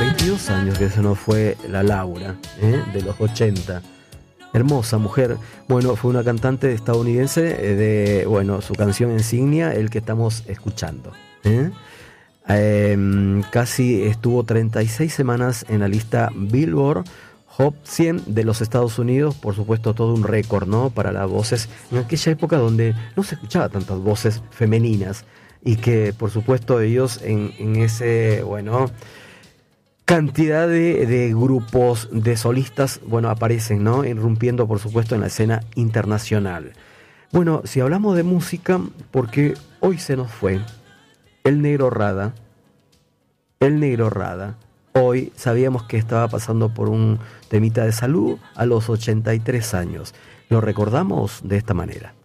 22 años que se nos fue la Laura, de los 80. Hermosa mujer. Bueno, fue una cantante estadounidense de, bueno, su canción insignia, el que estamos escuchando. Casi estuvo 36 semanas en la lista Billboard Hot 100 de los Estados Unidos. Por supuesto, todo un récord, ¿no? Para las voces en aquella época donde no se escuchaba tantas voces femeninas y que, por supuesto, ellos en ese, bueno, cantidad de grupos de solistas, bueno, aparecen, ¿no? Irrumpiendo, por supuesto, en la escena internacional. Bueno, si hablamos de música, porque hoy se nos fue el Negro Rada. Hoy sabíamos que estaba pasando por un temita de salud a los 83 años. Lo recordamos de esta manera.